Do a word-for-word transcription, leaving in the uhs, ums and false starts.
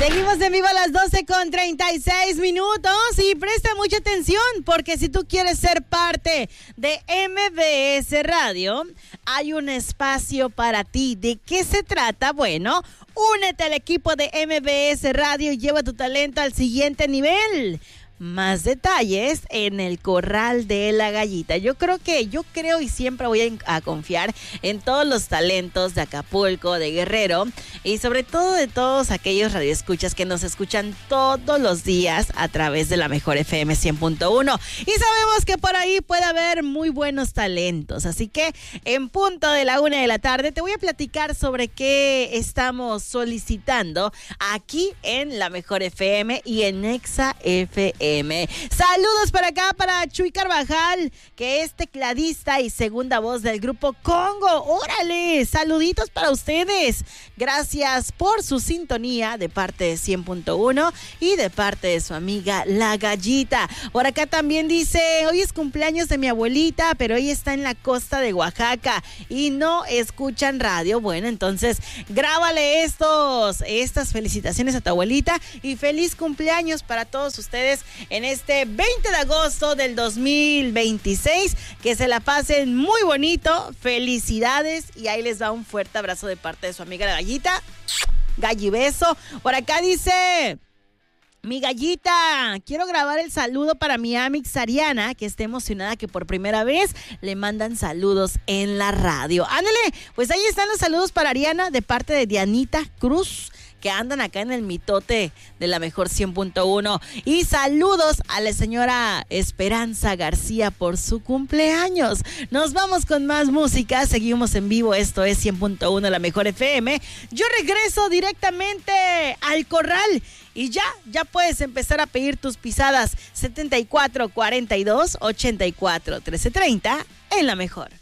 Seguimos en vivo a las doce con treinta y seis minutos y presta mucha atención porque si tú quieres ser parte de M B S Radio, hay un espacio para ti. ¿De qué se trata? Bueno, únete al equipo de M B S Radio y lleva tu talento al siguiente nivel. Más detalles en el Corral de la Gallita. Yo creo que, yo creo y siempre voy a, a confiar en todos los talentos de Acapulco, de Guerrero y sobre todo de todos aquellos radioescuchas que nos escuchan todos los días a través de la Mejor F M cien punto uno. Y sabemos que por ahí puede haber muy buenos talentos. Así que en punto de la una de la tarde te voy a platicar sobre qué estamos solicitando aquí en la Mejor F M y en Exa F M. Saludos para acá para Chuy Carvajal, que es tecladista y segunda voz del grupo Congo. ¡Órale! Saluditos para ustedes. Gracias por su sintonía de parte de cien punto uno y de parte de su amiga La Gallita. Por acá también dice, hoy es cumpleaños de mi abuelita, pero ella está en la costa de Oaxaca y no escuchan radio. Bueno, entonces grábale estos, estas felicitaciones a tu abuelita y feliz cumpleaños para todos ustedes en este veinte de agosto del dos mil veintiséis. Que se la pasen muy bonito, felicidades y ahí les va un fuerte abrazo de parte de su amiga La Gallita. Gallibeso. Por acá dice, mi Gallita, quiero grabar el saludo para mi amix Ariana, que está emocionada que por primera vez le mandan saludos en la radio. Ándale, pues ahí están los saludos para Ariana de parte de Dianita Cruz, que andan acá en el mitote de la Mejor cien punto uno. Y saludos a la señora Esperanza García por su cumpleaños. Nos vamos con más música, seguimos en vivo, esto es cien punto uno la Mejor F M. Yo regreso directamente al corral y ya, ya puedes empezar a pedir tus pisadas setenta y cuatro cuarenta y dos ochenta y cuatro trece treinta en la Mejor.